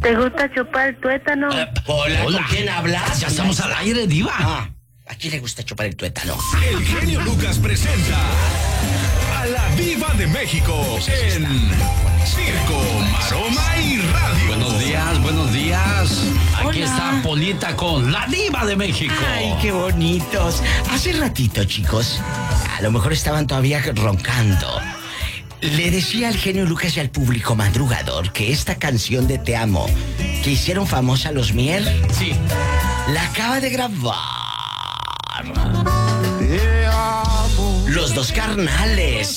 ¿Te gusta chupar el tuétano? Hola, ¿con quién hablas? Ya estamos al aire, diva. ¿A quién le gusta chupar el tuétano? El genio Lucas presenta a la Diva de México en Circo, Maroma y Radio. Buenos días. Aquí Hola. está Polita con la Diva de México. Ay, qué bonitos. Hace ratito, chicos, a lo mejor estaban todavía roncando. Le decía al genio Lucas y al público madrugador que esta canción de Te Amo, que hicieron famosa los Mier, Sí. la acaba de grabar Te amo. los dos carnales.